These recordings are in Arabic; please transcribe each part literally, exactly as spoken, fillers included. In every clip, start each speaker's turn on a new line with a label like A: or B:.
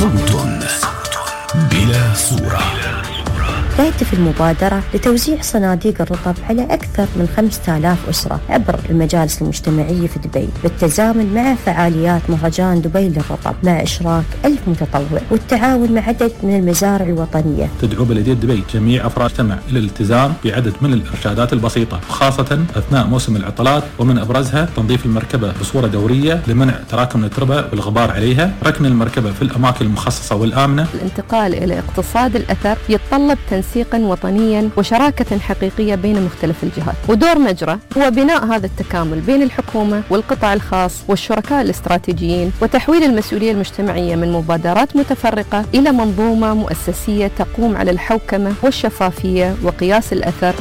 A: صوت بلا صورة.
B: تهدف المبادرة لتوزيع صناديق الرطب على أكثر من خمسة آلاف أسرة عبر المجالس المجتمعية في دبي، بالتزامن مع فعاليات مهرجان دبي للرطب مع إشراك ألف متطوع والتعاون مع عدد من المزارع الوطنية.
C: تدعو بلدية دبي جميع أفراد المجتمع إلى الالتزام بعدد من الإرشادات البسيطة، خاصة أثناء موسم العطلات، ومن أبرزها تنظيف المركبة بصورة دورية لمنع تراكم التربة والغبار عليها، ركن المركبة في الأماكن المخصصة والآمنة.
D: الانتقال إلى اقتصاد الأثر يتطلب تنسيقا وطنيا وشراكة حقيقية بين مختلف الجهات، ودور مجرى هو بناء هذا التكامل بين الحكومة والقطاع الخاص والشركاء الاستراتيجيين، وتحويل المسؤولية المجتمعية من مبادرات متفرقة إلى منظومة مؤسسية تقوم على الحوكمة والشفافية وقياس الأثر.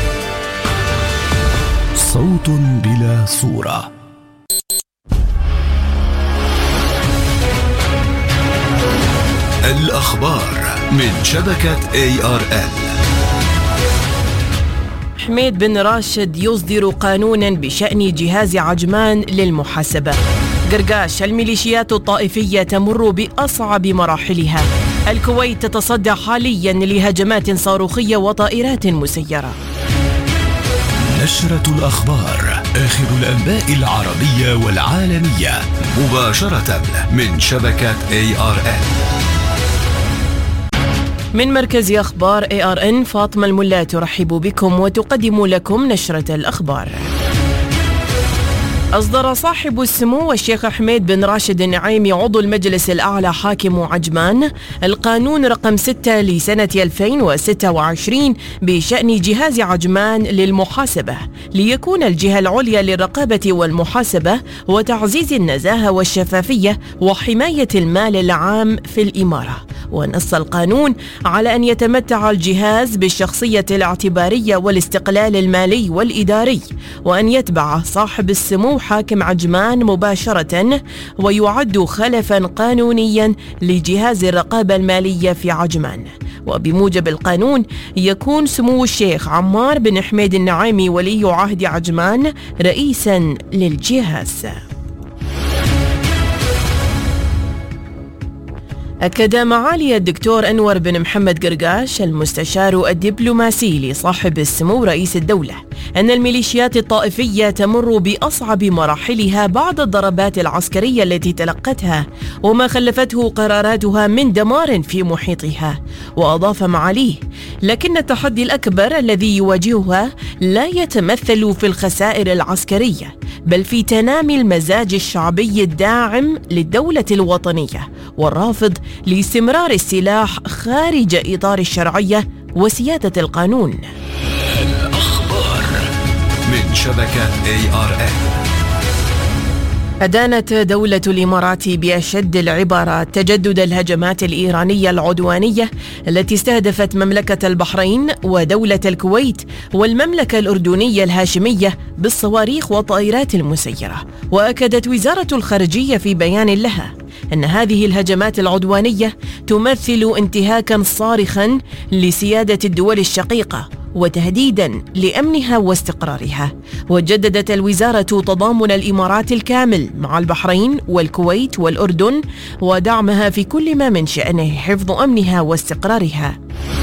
A: صوت بلا صورة. الأخبار من شبكة إيه آر إل.
E: حميد بن راشد يصدر قانونا بشأن جهاز عجمان للمحاسبة. قرقاش: الميليشيات الطائفية تمر بأصعب مراحلها. الكويت تتصدى حاليا لهجمات صاروخية وطائرات مسيرة.
A: نشرة الأخبار، آخر الأنباء العربية والعالمية، مباشرة من شبكة إيه آر إل.
E: من مركز أخبار إيه آر إن، فاطمة الملا ترحب بكم وتقدم لكم نشرة الأخبار. أصدر صاحب السمو الشيخ حميد بن راشد النعيمي عضو المجلس الأعلى حاكم عجمان القانون رقم ستة لسنة ألفين وستة وعشرين بشأن جهاز عجمان للمحاسبة، ليكون الجهة العليا للرقابة والمحاسبة وتعزيز النزاهة والشفافية وحماية المال العام في الإمارة. ونص القانون على أن يتمتع الجهاز بالشخصية الاعتبارية والاستقلال المالي والإداري، وأن يتبع صاحب السمو حاكم عجمان مباشرة، ويعد خلفا قانونيا لجهاز الرقابة المالية في عجمان. وبموجب القانون يكون سمو الشيخ عمار بن حميد النعيمي ولي عهد عجمان رئيسا للجهاز. أكد معالي الدكتور أنور بن محمد قرقاش المستشار الدبلوماسي لصاحب السمو رئيس الدولة أن الميليشيات الطائفية تمر بأصعب مراحلها بعد الضربات العسكرية التي تلقتها وما خلفته قراراتها من دمار في محيطها. وأضاف معاليه: لكن التحدي الأكبر الذي يواجهها لا يتمثل في الخسائر العسكرية، بل في تنامي المزاج الشعبي الداعم للدولة الوطنية والرافض لاستمرار السلاح خارج إطار الشرعية وسيادة القانون.
A: الأخبار من شبكة إيه آر إل.
E: أدانت دولة الإمارات بأشد العبارات تجدد الهجمات الإيرانية العدوانية التي استهدفت مملكة البحرين ودولة الكويت والمملكة الأردنية الهاشمية بالصواريخ والطائرات المسيرة. وأكدت وزارة الخارجية في بيان لها أن هذه الهجمات العدوانية تمثل انتهاكا صارخا لسيادة الدول الشقيقة وتهديدا لأمنها واستقرارها. وجددت الوزارة تضامن الإمارات الكامل مع البحرين والكويت والأردن ودعمها في كل ما من شأنه حفظ أمنها واستقرارها.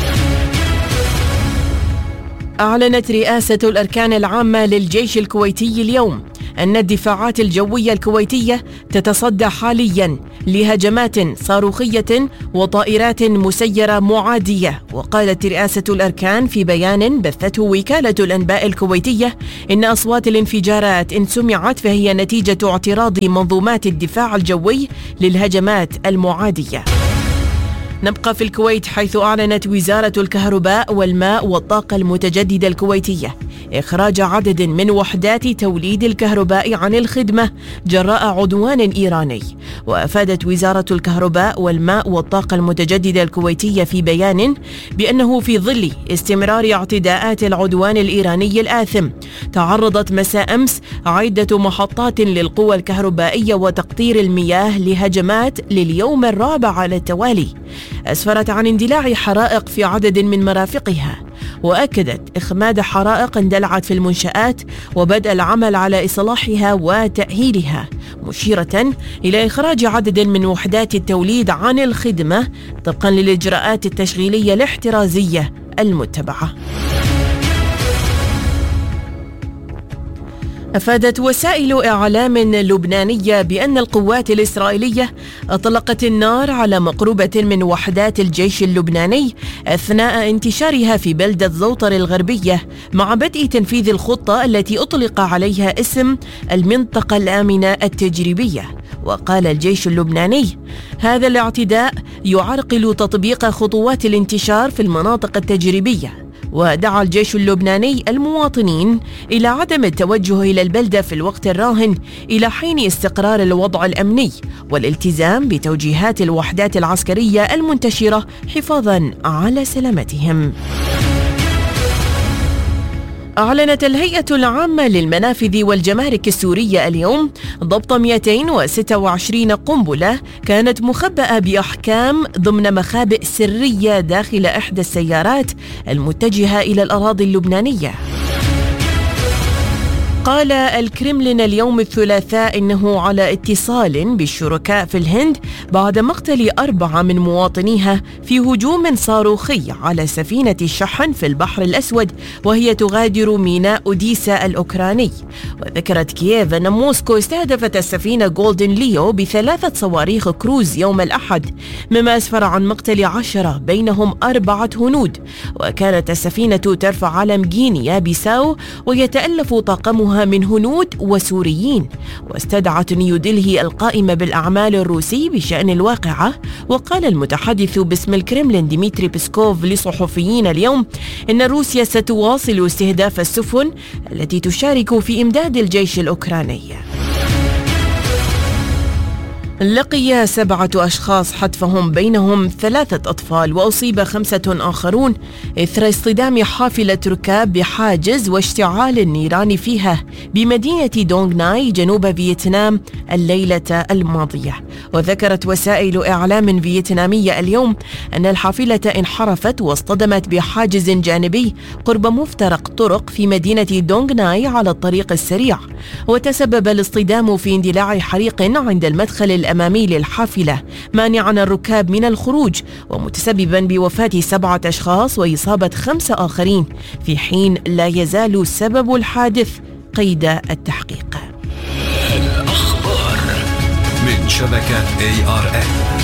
E: أعلنت رئاسة الأركان العامة للجيش الكويتي اليوم أن الدفاعات الجوية الكويتية تتصدى حالياً لهجمات صاروخية وطائرات مسيرة معادية. وقالت رئاسة الأركان في بيان بثته وكالة الأنباء الكويتية إن أصوات الانفجارات إن سمعت فهي نتيجة اعتراض منظومات الدفاع الجوي للهجمات المعادية. نبقى في الكويت، حيث أعلنت وزارة الكهرباء والماء والطاقة المتجددة الكويتية إخراج عدد من وحدات توليد الكهرباء عن الخدمة جراء عدوان إيراني. وأفادت وزارة الكهرباء والماء والطاقة المتجددة الكويتية في بيان بأنه في ظل استمرار اعتداءات العدوان الإيراني الآثم، تعرضت مساء أمس عدة محطات للقوى الكهربائية وتقطير المياه لهجمات لليوم الرابع على التوالي، أسفرت عن اندلاع حرائق في عدد من مرافقها. وأكدت إخماد حرائق اندلعت في المنشآت وبدء العمل على إصلاحها وتأهيلها، مشيرة إلى إخراج عدد من وحدات التوليد عن الخدمة طبقا للإجراءات التشغيلية الاحترازية المتبعة. أفادت وسائل إعلام لبنانية بأن القوات الإسرائيلية أطلقت النار على مقربة من وحدات الجيش اللبناني أثناء انتشارها في بلدة زوطر الغربية، مع بدء تنفيذ الخطة التي أطلق عليها اسم المنطقة الآمنة التجريبية. وقال الجيش اللبناني: هذا الاعتداء يعرقل تطبيق خطوات الانتشار في المناطق التجريبية. ودعا الجيش اللبناني المواطنين إلى عدم التوجه إلى البلدة في الوقت الراهن إلى حين استقرار الوضع الأمني، والالتزام بتوجيهات الوحدات العسكرية المنتشرة حفاظاً على سلامتهم. أعلنت الهيئة العامة للمنافذ والجمارك السورية اليوم ضبط مئتين وستة وعشرين قنبلة كانت مخبأة بأحكام ضمن مخابئ سرية داخل إحدى السيارات المتجهة إلى الأراضي اللبنانية. قال الكرملين اليوم الثلاثاء إنه على اتصال بالشركاء في الهند بعد مقتل أربعة من مواطنيها في هجوم صاروخي على سفينة الشحن في البحر الأسود وهي تغادر ميناء أوديسا الأوكراني. وذكرت كييف أن موسكو استهدفت السفينة جولدن ليو بثلاثة صواريخ كروز يوم الأحد، مما أسفر عن مقتل عشرة بينهم أربعة هنود. وكانت السفينة ترفع علم غينيا بيساو ويتألف طاقمها من هنود وسوريين. واستدعت نيودلهي القائمة بالأعمال الروسي بشأن الواقعة. وقال المتحدث باسم الكرملين ديمتري بيسكوف لصحفيين اليوم إن روسيا ستواصل استهداف السفن التي تشارك في إمداد الجيش الأوكراني. لقي سبعة أشخاص حتفهم بينهم ثلاثة أطفال وأصيب خمسة آخرون إثر اصطدام حافلة ركاب بحاجز واشتعال النيران فيها بمدينة دونغ ناي جنوب فيتنام الليلة الماضية. وذكرت وسائل إعلام فيتنامية اليوم أن الحافلة انحرفت واصطدمت بحاجز جانبي قرب مفترق طرق في مدينة دونغ ناي على الطريق السريع، وتسبب الاصطدام في اندلاع حريق عند المدخل الأمامي للحافلة مانعا الركاب من الخروج، ومتسببا بوفاة سبعة أشخاص وإصابة خمسة آخرين، في حين لا يزال سبب الحادث قيد التحقيق.
A: الأخبار من شبكة إيه آر إن.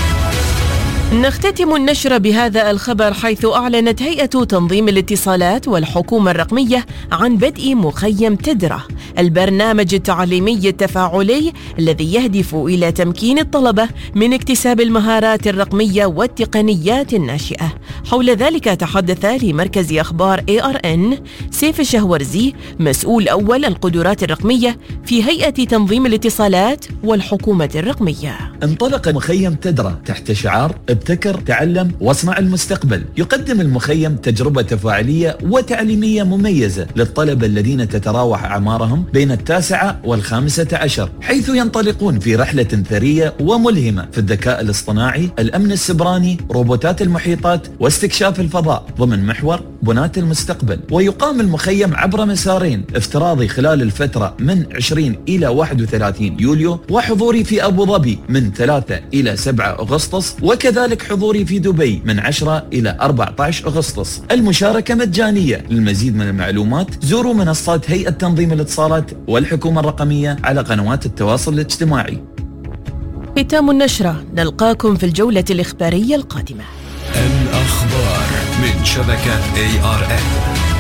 E: نختتم النشر بهذا الخبر، حيث أعلنت هيئة تنظيم الاتصالات والحكومة الرقمية عن بدء مخيم تدرة، البرنامج التعليمي التفاعلي الذي يهدف إلى تمكين الطلبة من اكتساب المهارات الرقمية والتقنيات الناشئة. حول ذلك تحدث لمركز أخبار إيه آر إن سيف الشهورزي، مسؤول أول القدرات الرقمية في هيئة تنظيم الاتصالات والحكومة الرقمية.
F: انطلق مخيم تدرة تحت شعار ابتكر، تعلم، واصنع المستقبل. يقدم المخيم تجربة تفاعلية وتعليمية مميزة للطلبة الذين تتراوح أعمارهم بين التاسعة والخامسة عشر، حيث ينطلقون في رحلة ثرية وملهمة في الذكاء الاصطناعي، الأمن السبراني، روبوتات المحيطات واستكشاف الفضاء ضمن محور بناة المستقبل. ويقام المخيم عبر مسارين، افتراضي خلال الفترة من عشرين إلى واحد وثلاثين يوليو، وحضوري في أبو ظبي من ثلاثة إلى سبعة أغسطس، وكذلك حضوري في دبي من عشرة إلى أربعة عشر أغسطس. المشاركة مجانية. للمزيد من المعلومات زوروا منصات هيئة تنظيم الاتصالات والحكومة الرقمية على قنوات التواصل الاجتماعي.
E: ختام النشرة، نلقاكم في الجولة الإخبارية القادمة.
A: الأخبار من شبكة إيه آر إن.